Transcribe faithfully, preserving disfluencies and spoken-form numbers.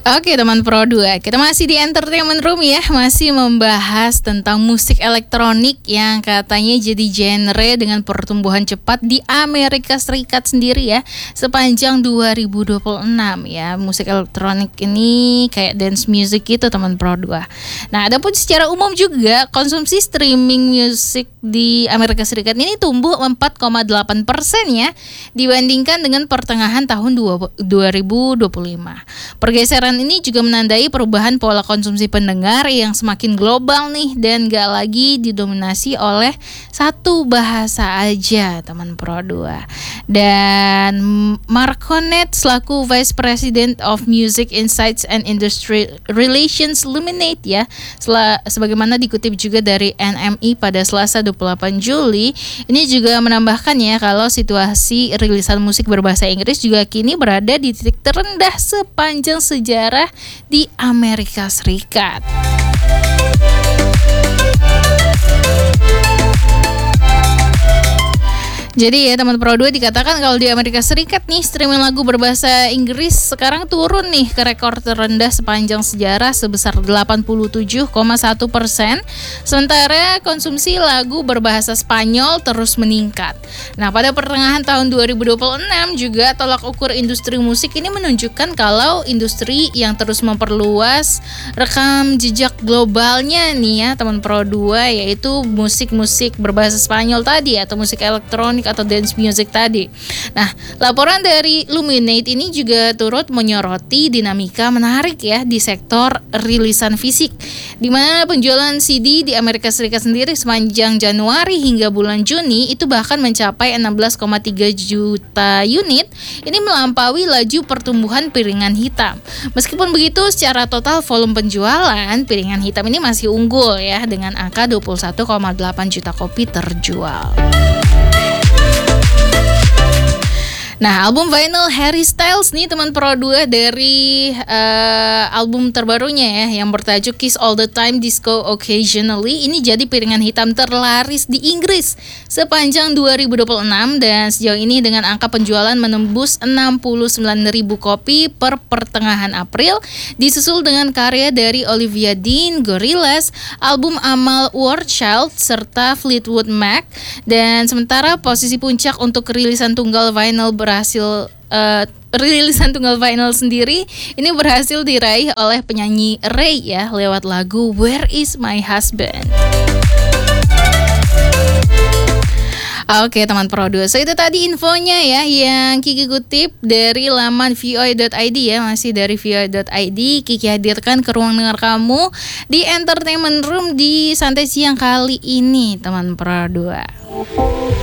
Oke teman Pro dua, kita masih di Entertainment Room ya, masih membahas tentang musik elektronik yang katanya jadi genre dengan pertumbuhan cepat di Amerika Serikat sendiri ya, sepanjang dua ribu dua puluh enam ya. Musik elektronik ini kayak dance music gitu teman Pro dua. Nah, adapun secara umum juga konsumsi streaming musik di Amerika Serikat ini tumbuh empat koma delapan persen ya, dibandingkan dengan pertengahan tahun dua ribu dua puluh lima. Pergeseran ini juga menandai perubahan pola konsumsi pendengar yang semakin global nih, dan gak lagi didominasi oleh satu bahasa aja teman Pro dua. Dan Mark Honnet selaku Vice President of Music Insights and Industry Relations Luminate ya, sel- sebagaimana dikutip juga dari N M I pada Selasa dua puluh delapan Juli, ini juga menambahkan ya kalau situasi rilisan musik berbahasa Inggris juga kini berada di titik terendah sepanjang sejarah di Amerika Serikat. Jadi ya teman Pro dua, dikatakan kalau di Amerika Serikat nih streaming lagu berbahasa Inggris sekarang turun nih ke rekor terendah sepanjang sejarah sebesar delapan puluh tujuh koma satu persen. Sementara konsumsi lagu berbahasa Spanyol terus meningkat. Nah, pada pertengahan tahun dua ribu dua puluh enam juga tolak ukur industri musik ini menunjukkan kalau industri yang terus memperluas rekam jejak globalnya nih ya teman Pro dua, yaitu musik-musik berbahasa Spanyol tadi atau musik elektronik atau dance music tadi. Nah, laporan dari Luminate ini juga turut menyoroti dinamika menarik ya di sektor rilisan fisik, di mana penjualan C D di Amerika Serikat sendiri sepanjang Januari hingga bulan Juni itu bahkan mencapai enam belas koma tiga juta unit. Ini melampaui laju pertumbuhan piringan hitam. Meskipun begitu, secara total volume penjualan piringan hitam ini masih unggul ya, dengan angka dua puluh satu koma delapan juta kopi terjual. Nah, album vinyl Harry Styles nih teman Pro dua dari uh, album terbarunya ya yang bertajuk Kiss All The Time Disco Occasionally ini jadi piringan hitam terlaris di Inggris sepanjang dua ribu dua puluh enam, dan sejauh ini dengan angka penjualan menembus enam puluh sembilan ribu kopi per pertengahan April, disusul dengan karya dari Olivia Dean, Gorillaz, album Amal War Child serta Fleetwood Mac. Dan sementara posisi puncak untuk rilisan tunggal vinyl ber berhasil uh, rilisan tunggal vinyl sendiri ini berhasil diraih oleh penyanyi Ray ya lewat lagu Where Is My Husband. Oke teman Pro dua, so itu tadi infonya ya yang Kiki kutip dari laman v o i dot i d ya, masih dari v o i dot i d. Kiki hadirkan ke ruang dengar kamu di Entertainment Room di Santai Siang kali ini teman Pro dua.